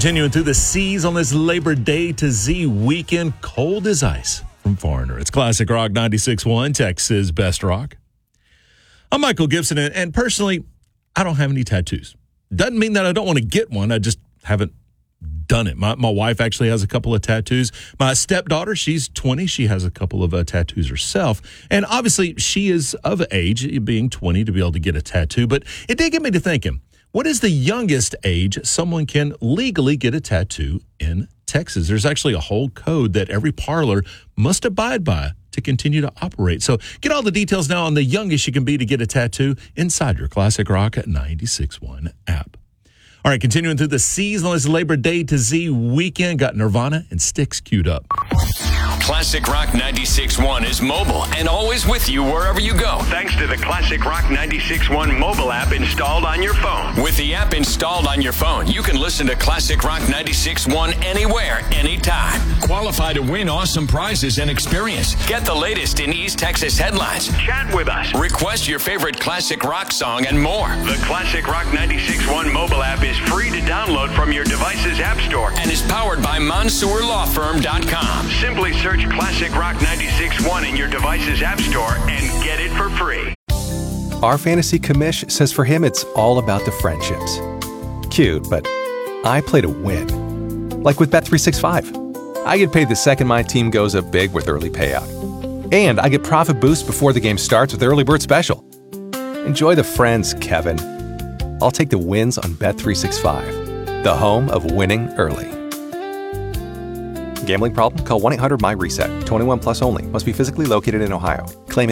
Continuing through the seas on this Labor Day to Z weekend, cold as ice from Foreigner. It's Classic Rock 96.1, Texas Best Rock. I'm Michael Gibson, and personally, I don't have any tattoos. Doesn't mean that I don't want to get one. I just haven't done it. My wife actually has a couple of tattoos. My stepdaughter, she's 20. She has a couple of tattoos herself. And obviously, she is of age, being 20, to be able to get a tattoo. But it did get me to thinking, what is the youngest age someone can legally get a tattoo in Texas? There's actually a whole code that every parlor must abide by to continue to operate. So get all the details now on the youngest you can be to get a tattoo inside your Classic Rock 96.1 app. All right, continuing through the seasonless Labor Day to Z weekend, got Nirvana and Styx queued up. Classic Rock 96.1 is mobile and always with you wherever you go. Thanks to the Classic Rock 96.1 mobile app installed on your phone. With the app installed on your phone, you can listen to Classic Rock 96.1 anywhere, anytime. Qualify to win awesome prizes and experience. Get the latest in East Texas headlines. Chat with us. Request your favorite classic rock song and more. The Classic Rock 96.1 mobile app is free to download from your device's app store and is powered by MonsourLawFirm.com. Simply search Classic Rock 96.1 in your device's app store and get it for free. Our fantasy commish says for him it's all about the friendships. Cute, but I play to win. Like with Bet365. I get paid the second my team goes up big with early payout. And I get profit boost before the game starts with Early Bird Special. Enjoy the friends, Kevin. I'll take the wins on Bet365, the home of winning early. Gambling problem? Call 1-800-MY-RESET. 21 plus only. Must be physically located in Ohio. Claim